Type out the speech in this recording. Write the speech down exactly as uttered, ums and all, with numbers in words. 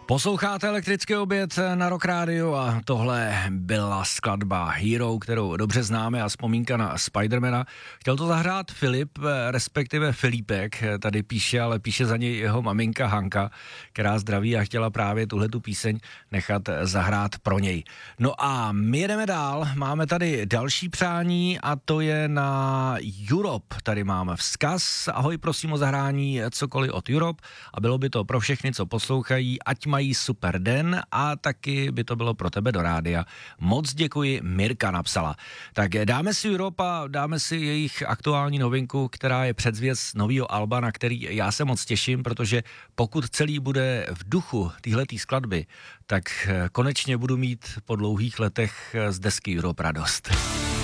Posloucháte Elektrický oběd na Rock Radio a tohle byla skladba Hero, kterou dobře známe a vzpomínka na Spidermana. Chtěl to zahrát Filip, respektive Filipek, tady píše, ale píše za něj jeho maminka Hanka, která zdraví a chtěla právě tuhletu píseň nechat zahrát pro něj. No a my jedeme dál, máme tady další přání a to je na Europe. Tady máme vzkaz, ahoj, prosím o zahrání cokoliv od Europe a bylo by to pro všechny, co poslouchají, ať mají super den a taky by to bylo pro tebe do rádia. Moc děkuji, Mirka napsala. Tak dáme si Europe a dáme si jejich aktuální novinku, která je předzvěst novýho alba, na který já se moc těším, protože pokud celý bude v duchu téhletý skladby, tak konečně budu mít po dlouhých letech z desky Europe radost.